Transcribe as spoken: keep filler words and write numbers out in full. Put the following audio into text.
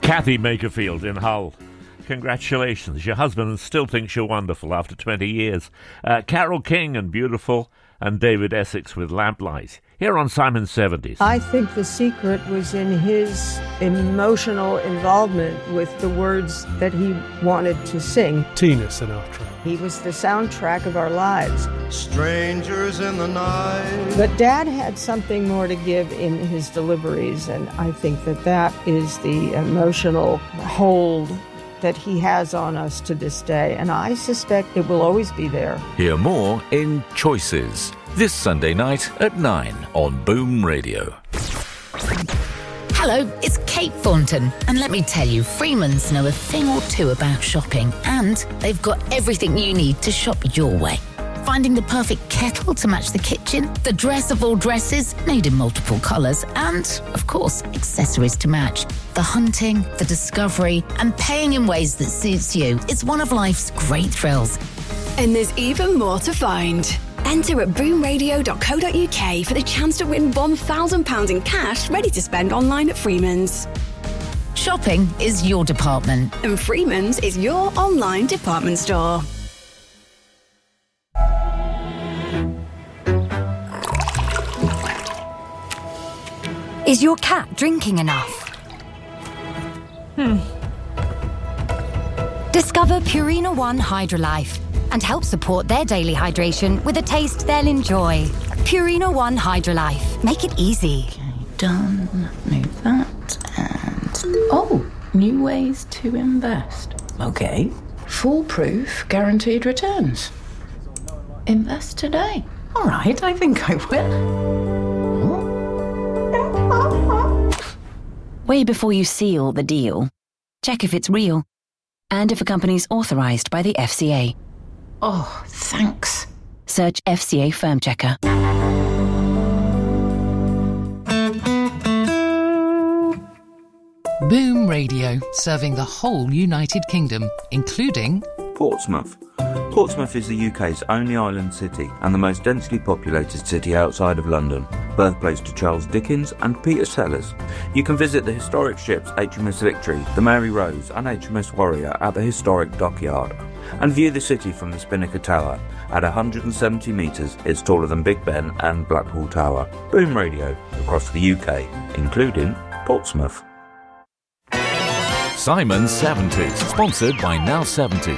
Kathy Makerfield in Hull. Congratulations. Your husband still thinks you're wonderful after twenty years. Uh, Carole King and Beautiful, and David Essex with Lamplight. Here on Simon seventies. I think the secret was in his emotional involvement with the words that he wanted to sing. Tina Sinatra. He was the soundtrack of our lives. Strangers in the night. But Dad had something more to give in his deliveries, and I think that that is the emotional hold that he has on us to this day, and I suspect it will always be there. Hear more in Choices, this Sunday night at nine on Boom Radio. Hello, it's Kate Thornton, and let me tell you, Freeman's know a thing or two about shopping, and they've got everything you need to shop your way. Finding the perfect kettle to match the kitchen, the dress of all dresses, made in multiple colours, and, of course, accessories to match. The hunting, the discovery, and paying in ways that suits you is one of life's great thrills. And there's even more to find. Enter at boom radio dot co dot uk for the chance to win one thousand pounds in cash ready to spend online at Freeman's. Shopping is your department. And Freeman's is your online department store. Is your cat drinking enough? Hmm. Discover Purina One Hydrolife and help support their daily hydration with a taste they'll enjoy. Purina One Hydrolife. Make it easy. Okay, done. Move that and... Oh, new ways to invest. Okay. Foolproof guaranteed returns. Invest today. All right, I think I will. Way before you seal the deal, check if it's real and if a company's authorized by the F C A. Oh, thanks. Search F C A Firm Checker. Boom Radio, serving the whole United Kingdom, including Portsmouth. Portsmouth is the U K's only island city and the most densely populated city outside of London, birthplace to Charles Dickens and Peter Sellers. You can visit the historic ships H M S Victory, the Mary Rose and H M S Warrior at the historic dockyard, and view the city from the Spinnaker Tower. At one hundred seventy metres, it's taller than Big Ben and Blackpool Tower. Boom Radio, across the U K, including Portsmouth. Simon seventies, sponsored by Now seventies.